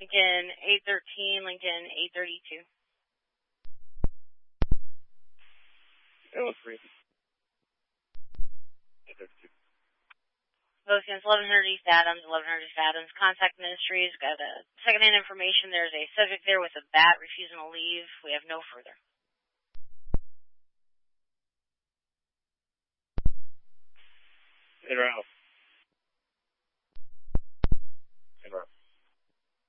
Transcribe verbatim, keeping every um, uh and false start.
Lincoln eight thirteen, Lincoln eight thirty-two. Oh, three. eight thirty-two. Both against eleven hundred East Adams, eleven hundred East Adams. Contact Ministries, got a secondhand information. There's a subject there with a bat refusing to leave. We have no further. In or out?